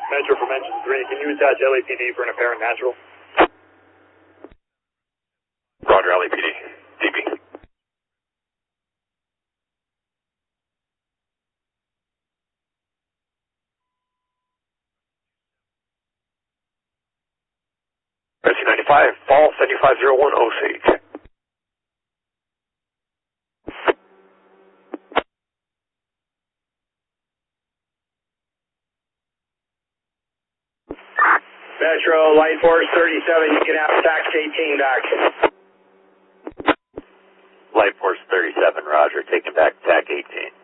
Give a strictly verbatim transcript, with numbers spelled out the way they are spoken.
Metro from engine three, can you attach L A P D for an apparent natural? Roger, L A P D. D B. Rescue ninety-five, fall seventy-five zero one Osage. Metro, Light Force thirty-seven, you can have tax eighteen back. Light Force thirty-seven, roger, taking back T A C eighteen.